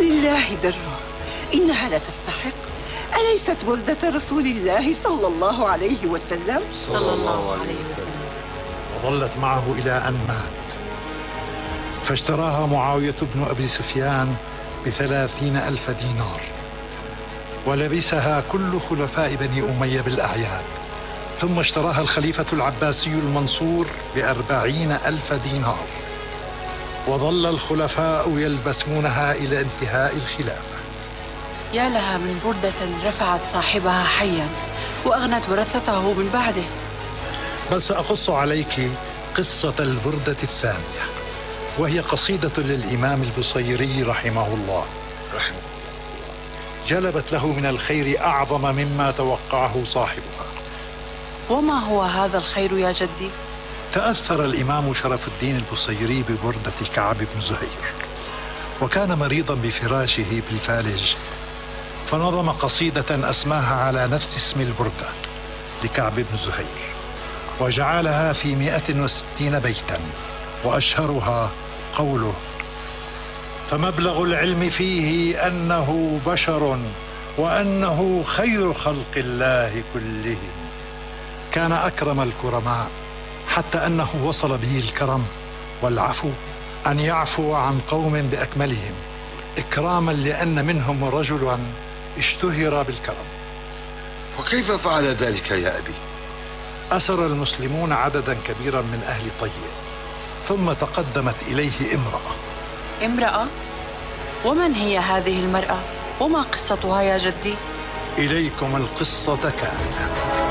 لله دره، إنها لا تستحق. أليست بردة رسول الله صلى الله عليه وسلم؟ صلى الله عليه وسلم. وظلت معه إلى أن مات، فاشتراها معاوية بن أبي سفيان ب30,000 دينار، ولبسها كل خلفاء بني أمية بالأعياد. ثم اشتراها الخليفة العباسي المنصور ب40,000 دينار، وظل الخلفاء يلبسونها إلى انتهاء الخلافة. يا لها من بردة رفعت صاحبها حيا وأغنت ورثته من بعده. بل سأقص عليك قصة البردة الثانية، وهي قصيدة للإمام البصيري رحمه الله. جلبت له من الخير أعظم مما توقعه صاحبها. وما هو هذا الخير يا جدي؟ تأثر الإمام شرف الدين البصيري ببردة كعب بن زهير، وكان مريضا بفراشه بالفالج، فنظم قصيدة أسماها على نفس اسم البردة لكعب بن زهير، وجعلها في 160 بيتا، وأشهرها قوله: فمبلغ العلم فيه أنه بشر، وأنه خير خلق الله كلهم. كان أكرم الكرماء، حتى أنه وصل به الكرم والعفو أن يعفو عن قوم بأكملهم، إكراما لأن منهم رجلا اشتهر بالكرم. وكيف فعل ذلك يا أبي؟ أسر المسلمون عددا كبيرا من أهل طي، ثم تقدمت إليه امرأة؟ ومن هي هذه المرأة؟ وما قصتها يا جدي؟ إليكم القصة كاملة.